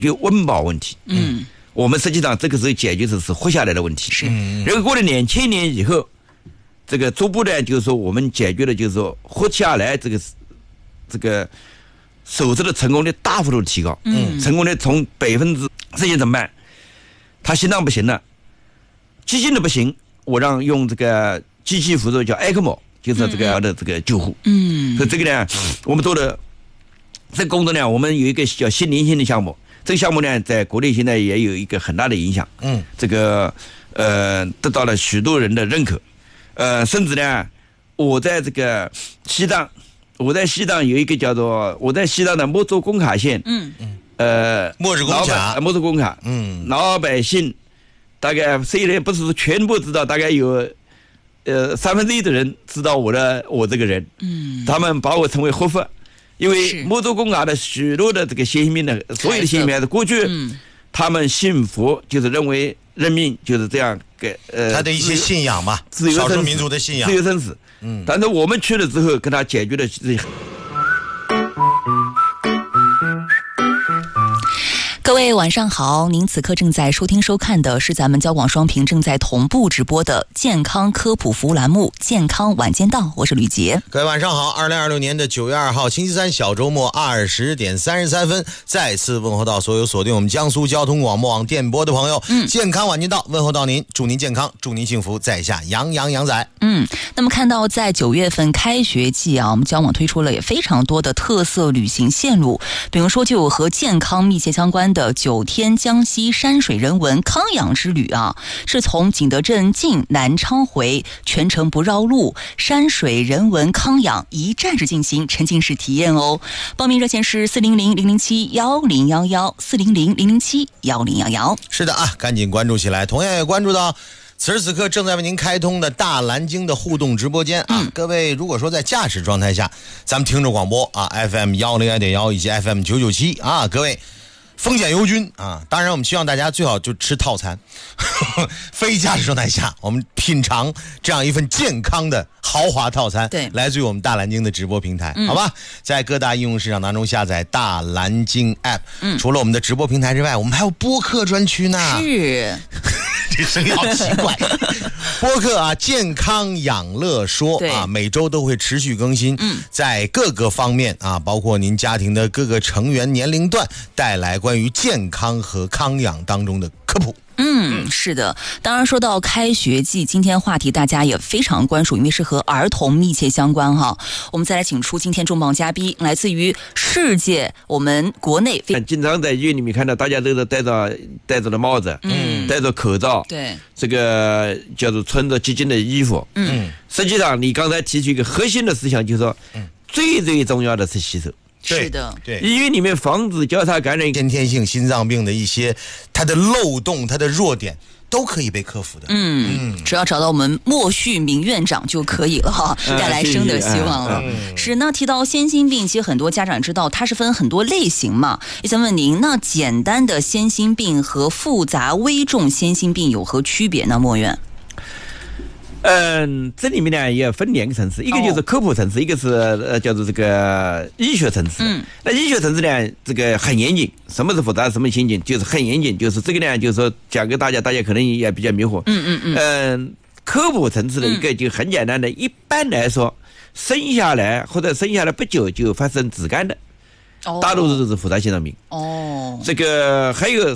有温饱问题。我们实际上这个时候解决的是活下来的问题。然后过了2000年以后，这个逐步的就是说我们解决了就是说活下来这个手术的成功率大幅度提高。成功率从10%怎么办？他心脏不行了，急性的不行，我让用这个机器辅助叫 ECMO， 就是这个的这个救护。所以这个呢，我们做的这个工作呢，我们有一个叫心灵性的项目。这个项目呢，在国内现在也有一个很大的影响。这个得到了许多人的认可。甚至呢，我在西藏有一个叫做我在西藏的墨竹工卡县。 墨竹工卡， 老百姓大概虽然不是全部知道，大概有1/3的人知道我这个人。他们把我称为活佛。因为墨竹工卡的许多的这个先行病的所有的先行病的过去，他们信佛就是认为人命就是这样给他的一些信仰嘛，少数民族的信仰， 自由生死。但是我们去了之后，跟他解决了这。 各位晚上好，您此刻正在收听收看的是咱们交广双屏正在同步直播的健康科普服务栏目健康晚间档，我是吕杰。 各位晚上好，2026年9月2号星期三小周末20点33分，再次问候到所有锁定我们江苏交通广播网电波的朋友。健康晚间档问候到您，祝您健康，祝您幸福，在下杨仔。 那么看到在9月份开学季啊，我们交广推出了也非常多的特色旅行线路，比如说就有和健康密切相关的9天江西山水人文康养之旅啊，是从景德镇进南昌回，全程不绕路，山水人文康养一站式进行，沉浸式体验哦。报名热线是400-007-1011 400-007-1011。 是的啊，赶紧关注起来。同样也关注到此时此刻正在为您开通的大蓝鲸的互动直播间啊，各位如果说在驾驶状态下，咱们听着广播啊 FM 101.1以及 FM 997啊，各位风险优君啊，当然我们希望大家最好就吃套餐。非驾驶状态下，我们品尝这样一份健康的豪华套餐， 对， 来自于我们大蓝鲸的直播平台，好吧？在各大应用市场当中下载大蓝鲸 App。除了我们的直播平台之外，我们还有播客专区呢。 是。 这声音好奇怪。播客啊，健康养乐说啊，每周都会持续更新，在各个方面啊，包括您家庭的各个成员年龄段，带来关于健康和康养当中的科普。 是的，当然说到开学季，今天话题大家也非常关注，因为是和儿童密切相关哈。我们再来请出今天重磅嘉宾，来自于世界我们国内经常在医院里面看到大家都是戴着的帽子，戴着口罩， 对， 这个叫做穿着激进的衣服。实际上你刚才提出一个核心的思想，就是说，最重要的是洗手。 是的， 对， 医院里面防止交叉感染、 先天性心脏病的一些它的漏洞、它的弱点都可以被克服的。 只要找到我们莫旭明院长就可以了哈，带来生的希望了。是，那提到先心病，其实很多家长知道它是分很多类型嘛。也想问您，那简单的先心病和复杂危重先心病有何区别呢？莫院？ 这里面呢也分2个层次，一个就是科普层次，一个是叫做这个医学层次。那医学层次呢，这个很严谨，什么是复杂，什么先进，就是很严谨，就是这个呢，就是说讲给大家可能也比较迷糊。科普层次的一个就很简单的，一般来说，生下来或者生下来不久就发生子肝的，大多数都是复杂心脏病。这个还有